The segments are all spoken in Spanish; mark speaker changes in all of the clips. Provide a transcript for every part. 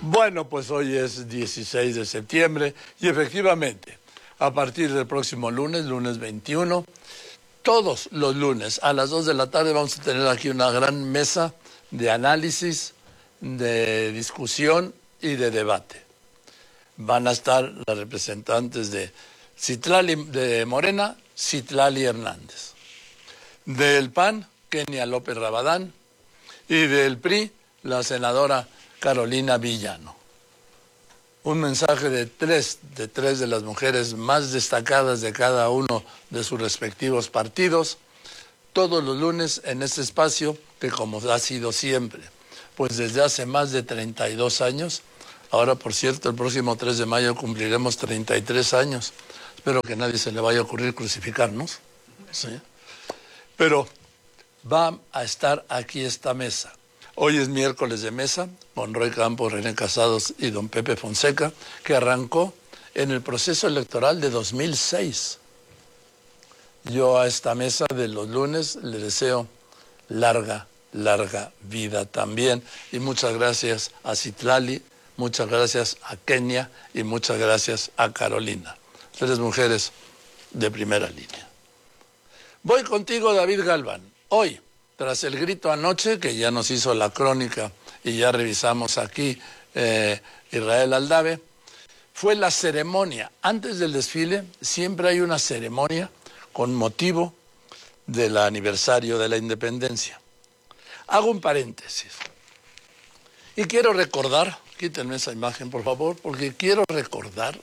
Speaker 1: Bueno, pues hoy es 16 de septiembre y efectivamente, a partir del próximo lunes, lunes 21, todos los lunes a las 2 de la tarde vamos a tener aquí una gran mesa de análisis, de discusión y de debate. Van a estar las representantes de de Morena, Citlali Hernández, del PAN, Kenia López Rabadán, y del PRI, la senadora Carolina Villano. Un mensaje de tres de las mujeres más destacadas de cada uno de sus respectivos partidos, todos los lunes en este espacio que, como ha sido siempre, pues desde hace más de 32 años, ahora por cierto el próximo 3 de mayo cumpliremos 33 años, espero que a nadie se le vaya a ocurrir crucificarnos, ¿sí? Pero va a estar aquí esta mesa. Hoy es miércoles de mesa, con Roy Campos, René Casados y don Pepe Fonseca, que arrancó en el proceso electoral de 2006. Yo a esta mesa de los lunes le deseo larga vida también. Y muchas gracias a Citlali, muchas gracias a Kenia y muchas gracias a Carolina. Tres mujeres de primera línea. Voy contigo, David Galván. Hoy, tras el grito anoche, que ya nos hizo la crónica y ya revisamos aquí Israel Aldave, fue la ceremonia. Antes del desfile siempre hay una ceremonia con motivo del aniversario de la independencia. Hago un paréntesis. Y quiero recordar, quítenme esa imagen por favor, porque quiero recordar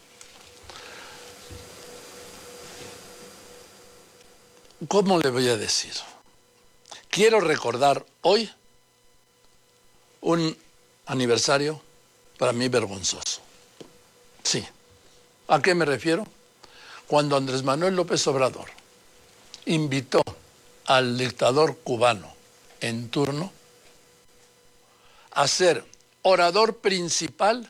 Speaker 1: ¿cómo le voy a decir? Quiero recordar hoy un aniversario para mí vergonzoso. Sí. ¿A qué me refiero? Cuando Andrés Manuel López Obrador invitó al dictador cubano en turno a ser orador principal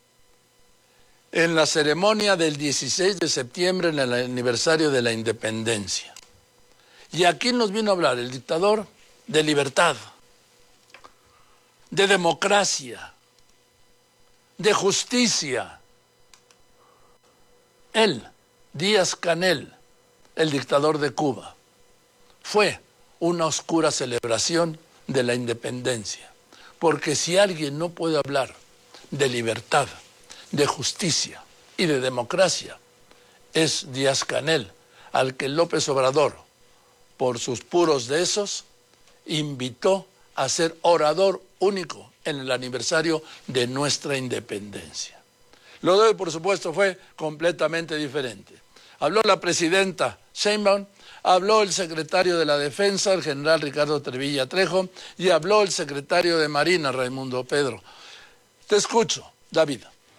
Speaker 1: en la ceremonia del 16 de septiembre en el aniversario de la independencia. Y aquí nos vino a hablar el dictador de libertad, de democracia, de justicia. Él, Díaz-Canel, el dictador de Cuba, fue una oscura celebración de la independencia. Porque si alguien no puede hablar de libertad, de justicia y de democracia, es Díaz-Canel, al que López Obrador, por sus puros de esos, invitó a ser orador único en el aniversario de nuestra independencia. Lo de hoy, por supuesto, fue completamente diferente. Habló la presidenta Sheinbaum, habló el secretario de la Defensa, el general Ricardo Trevilla Trejo, y habló el secretario de Marina, Raimundo Pedro. Te escucho, David.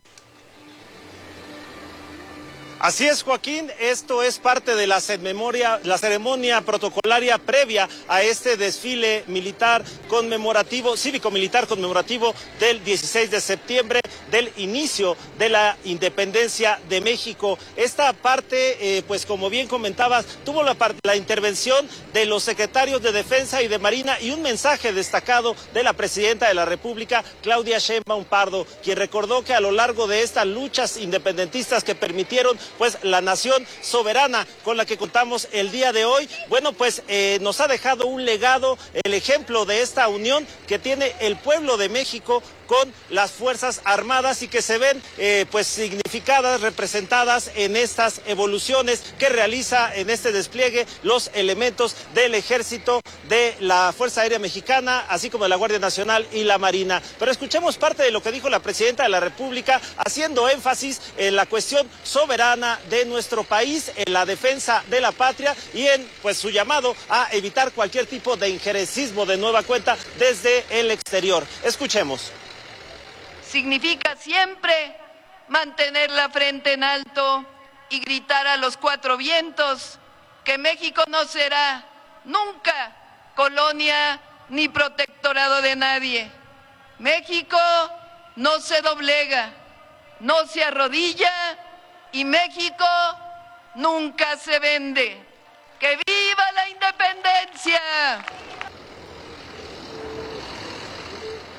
Speaker 2: Así es, Joaquín, esto es parte de la ceremonia protocolaria previa a este desfile militar conmemorativo, cívico-militar conmemorativo del 16 de septiembre, del inicio de la independencia de México. Esta parte, pues como bien comentabas, tuvo la intervención de los secretarios de Defensa y de Marina y un mensaje destacado de la presidenta de la República, Claudia Sheinbaum Pardo, quien recordó que a lo largo de estas luchas independentistas que permitieron pues la nación soberana con la que contamos el día de hoy, bueno, pues nos ha dejado un legado, el ejemplo de esta unión que tiene el pueblo de México con las Fuerzas Armadas y que se ven pues significadas, representadas en estas evoluciones que realiza en este despliegue los elementos del Ejército, de la Fuerza Aérea Mexicana, así como de la Guardia Nacional y la Marina. Pero escuchemos parte de lo que dijo la presidenta de la República, haciendo énfasis en la cuestión soberana de nuestro país, en la defensa de la patria y en pues su llamado a evitar cualquier tipo de injerencismo de nueva cuenta desde el exterior. Escuchemos.
Speaker 3: Significa siempre mantener la frente en alto y gritar a los cuatro vientos que México no será nunca colonia ni protectorado de nadie. México no se doblega, no se arrodilla y México nunca se vende. ¡Que viva la independencia!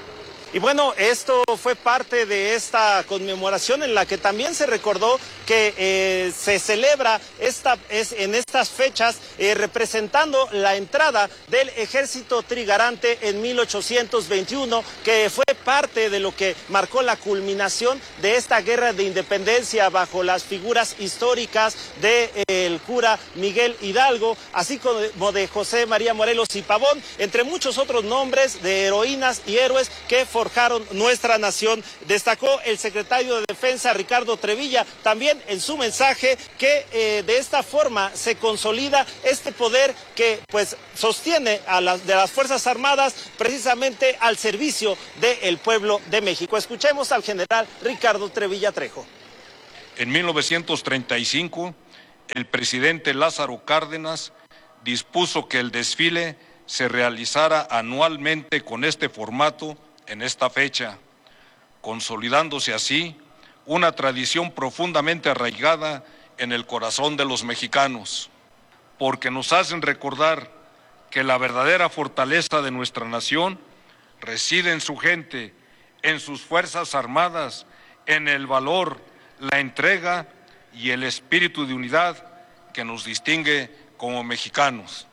Speaker 2: Y bueno, esto fue parte de esta conmemoración en la que también se recordó que se celebra en estas fechas representando la entrada del ejército trigarante en 1821, que fue parte de lo que marcó la culminación de esta guerra de independencia bajo las figuras históricas del cura Miguel Hidalgo, así como de José María Morelos y Pavón, entre muchos otros nombres de heroínas y héroes que forjaron nuestra nación. Destacó el secretario de Defensa, Ricardo Trevilla, también en su mensaje que de esta forma se consolida este poder que pues sostiene de las Fuerzas Armadas precisamente al servicio del pueblo de México. Escuchemos al general Ricardo Trevilla Trejo.
Speaker 4: En 1935, el presidente Lázaro Cárdenas dispuso que el desfile se realizara anualmente con este formato en esta fecha, consolidándose así una tradición profundamente arraigada en el corazón de los mexicanos, porque nos hacen recordar que la verdadera fortaleza de nuestra nación reside en su gente, en sus fuerzas armadas, en el valor, la entrega y el espíritu de unidad que nos distingue como mexicanos.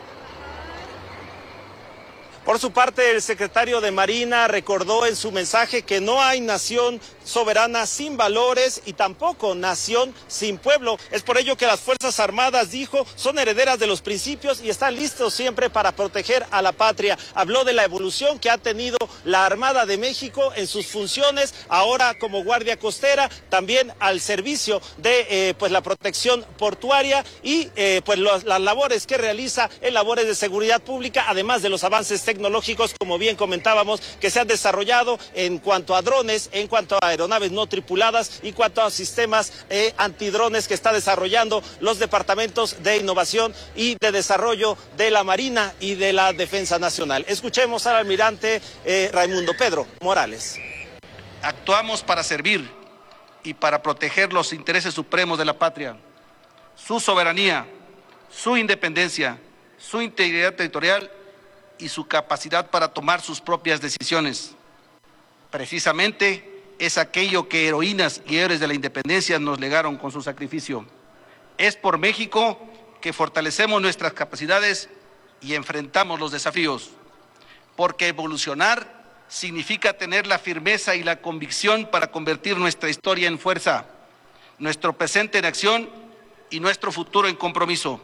Speaker 2: Por su parte, el secretario de Marina recordó en su mensaje que no hay nación soberana sin valores y tampoco nación sin pueblo. Es por ello que las Fuerzas Armadas, dijo, son herederas de los principios y están listos siempre para proteger a la patria. Habló de la evolución que ha tenido la Armada de México en sus funciones, ahora como Guardia Costera, también al servicio de la protección portuaria y las labores que realiza en labores de seguridad pública, además de los avances tecnológicos, como bien comentábamos, que se han desarrollado en cuanto a drones, en cuanto a aeronaves no tripuladas y cuanto a sistemas antidrones que está desarrollando los departamentos de innovación y de desarrollo de la Marina y de la Defensa Nacional. Escuchemos al almirante Raimundo Pedro Morales.
Speaker 5: Actuamos para servir y para proteger los intereses supremos de la patria, su soberanía, su independencia, su integridad territorial y su capacidad para tomar sus propias decisiones. Precisamente es aquello que heroínas y héroes de la independencia nos legaron con su sacrificio. Es por México que fortalecemos nuestras capacidades y enfrentamos los desafíos, porque evolucionar significa tener la firmeza y la convicción para convertir nuestra historia en fuerza, nuestro presente en acción y nuestro futuro en compromiso.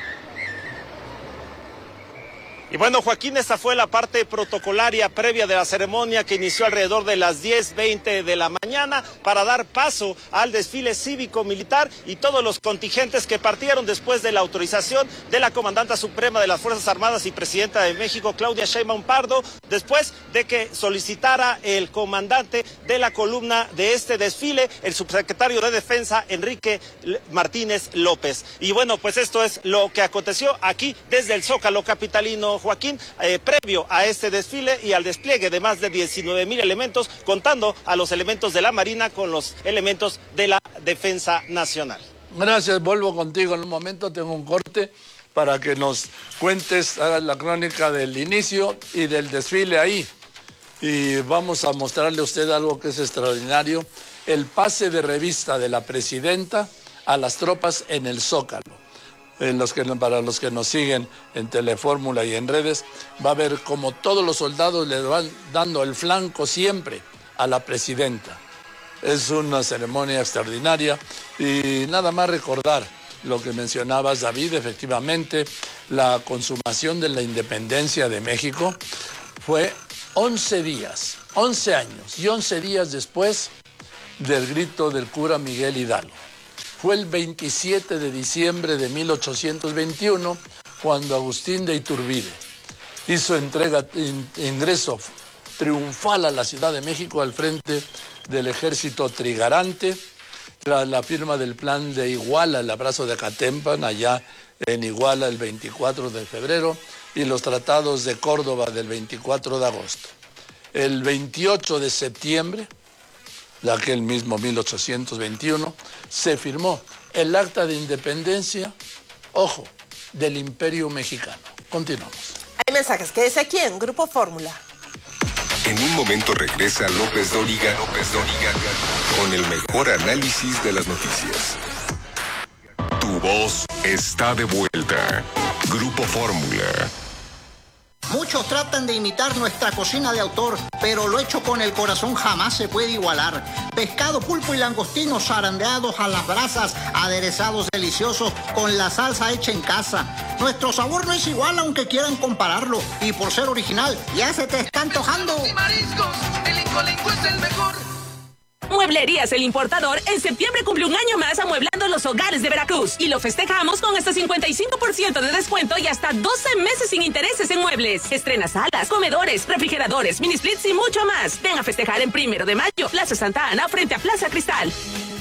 Speaker 2: Y bueno, Joaquín, esta fue la parte protocolaria previa de la ceremonia que inició alrededor de las 10:20 de la mañana para dar paso al desfile cívico-militar y todos los contingentes que partieron después de la autorización de la Comandanta Suprema de las Fuerzas Armadas y Presidenta de México, Claudia Sheinbaum Pardo, después de que solicitara el comandante de la columna de este desfile, el subsecretario de Defensa, Enrique Martínez López. Y bueno, pues esto es lo que aconteció aquí desde el Zócalo capitalino, Joaquín, previo a este desfile y al despliegue de más de 19,000 elementos, contando a los elementos de la Marina con los elementos de la Defensa Nacional.
Speaker 1: Gracias, vuelvo contigo en un momento, tengo un corte para que nos cuentes, hagas la crónica del inicio y del desfile ahí. Y vamos a mostrarle a usted algo que es extraordinario, el pase de revista de la presidenta a las tropas en el Zócalo. Para los que nos siguen en Telefórmula y en redes, va a ver como todos los soldados le van dando el flanco siempre a la presidenta. Es una ceremonia extraordinaria y nada más recordar lo que mencionabas, David, efectivamente, la consumación de la independencia de México fue 11 días, 11 años y 11 días después del grito del cura Miguel Hidalgo. Fue el 27 de diciembre de 1821 cuando Agustín de Iturbide hizo ingreso triunfal a la Ciudad de México al frente del ejército trigarante, tras la firma del plan de Iguala, el abrazo de Acatempan, allá en Iguala el 24 de febrero, y los tratados de Córdoba del 24 de agosto. El 28 de septiembre de aquel mismo 1821, se firmó el Acta de Independencia, ojo, del Imperio Mexicano. Continuamos.
Speaker 6: Hay mensajes, quédese aquí en Grupo Fórmula. En un momento regresa López Dóriga con el mejor análisis de las noticias. Tu voz está de vuelta. Grupo Fórmula.
Speaker 7: Muchos tratan de imitar nuestra cocina de autor, pero lo hecho con el corazón jamás se puede igualar. Pescado, pulpo y langostinos zarandeados a las brasas, aderezados deliciosos con la salsa hecha en casa. Nuestro sabor no es igual aunque quieran compararlo, y por ser original ya se te está antojando.
Speaker 8: El Incolenco es el mejor.
Speaker 9: Mueblerías El Importador en septiembre cumple un año más amueblando los hogares de Veracruz y lo festejamos con hasta 55% de descuento y hasta 12 meses sin intereses en muebles. Estrena salas, comedores, refrigeradores, mini splits y mucho más. Ven a festejar en 1 de mayo, Plaza Santa Ana frente a Plaza Cristal.